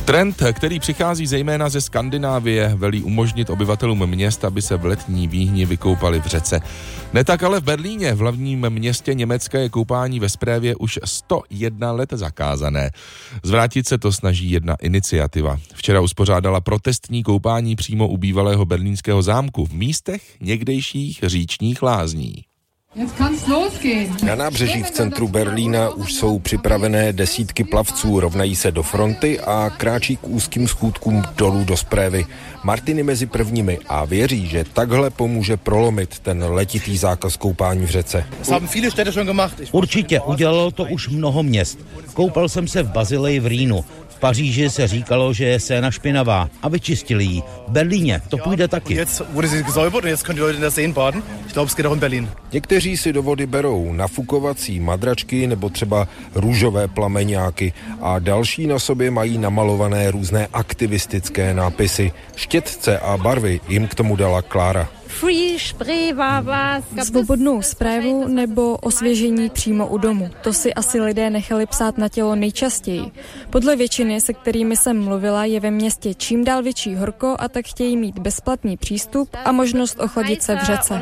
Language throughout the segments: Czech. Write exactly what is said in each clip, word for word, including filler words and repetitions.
Trend, který přichází zejména ze Skandinávie, velí umožnit obyvatelům měst, aby se v letní výhni vykoupali v řece. Ne tak ale v Berlíně, v hlavním městě Německa, je koupání ve Sprévě už sto jedna let zakázané. Zvrátit se to snaží jedna iniciativa. Včera uspořádala protestní koupání přímo u bývalého berlínského zámku v místech někdejších říčních lázní. Na nábřeží v centru Berlína už jsou připravené desítky plavců, rovnají se do fronty a kráčí k úzkým schůdkům dolů do Sprévy. Martin je mezi prvními a věří, že takhle pomůže prolomit ten letitý zákaz koupání v řece. Určitě, udělalo to už mnoho měst. Koupal jsem se v Basileji v Rýnu. V Paříži se říkalo, že je Seina špinavá a vyčistili ji. V Berlíně to půjde taky. Někteří si do vody berou nafukovací madračky nebo třeba růžové plameňáky a další na sobě mají namalované různé aktivistické nápisy. Štětce a barvy jim k tomu dala Klára. Svobodnou správu nebo osvěžení přímo u domu. To si asi lidé nechali psát na tělo nejčastěji. Podle většiny, se kterými jsem mluvila, je ve městě čím dál větší horko a tak chtějí mít bezplatný přístup a možnost ochladit se v řece.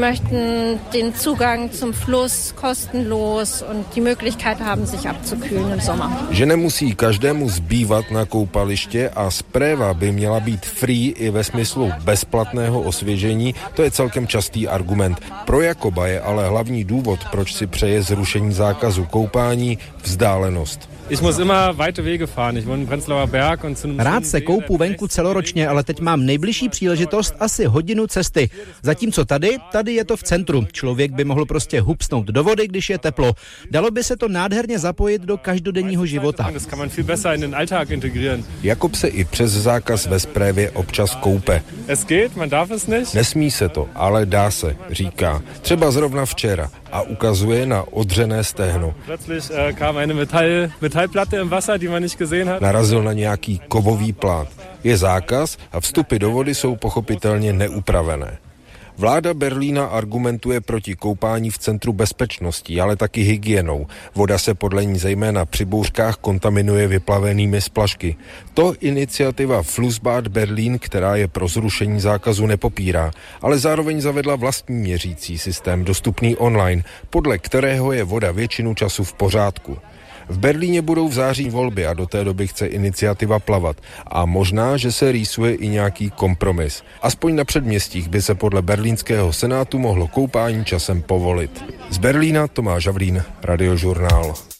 Že nemusí každému zbývat na koupaliště a spréva by měla být free i ve smyslu bezplatného osvěžení, to je celkem častý argument. Pro Jakoba je ale hlavní důvod, proč si přeje zrušení zákazu koupání, vzdálenost. Rád se koupu venku celoročně, ale teď mám nejbližší příležitost asi hodinu cesty. Zatímco tady, tady je to v centru. Člověk by mohl prostě hupsnout do vody, když je teplo. Dalo by se to nádherně zapojit do každodenního života. Jakob se i přes zákaz ve Sprévě občas koupe. Nesmí se to, ale dá se, říká. Třeba zrovna včera a ukazuje na odřené stehno. Narazil na nějaký kovový plát. Je zákaz a vstupy do vody jsou pochopitelně neupravené. Vláda Berlína argumentuje proti koupání v centru bezpečností, ale taky hygienou. Voda se podle ní zejména při bouřkách kontaminuje vyplavenými splašky. To iniciativa Flussbad Berlin, která je pro zrušení zákazu, nepopírá, ale zároveň zavedla vlastní měřící systém dostupný online, podle kterého je voda většinu času v pořádku. V Berlíně budou v září volby a do té doby chce iniciativa plavat. A možná, že se rýsuje i nějaký kompromis. Aspoň na předměstích by se podle berlínského senátu mohlo koupání časem povolit. Z Berlína Tomáš Havlín, Radiožurnál.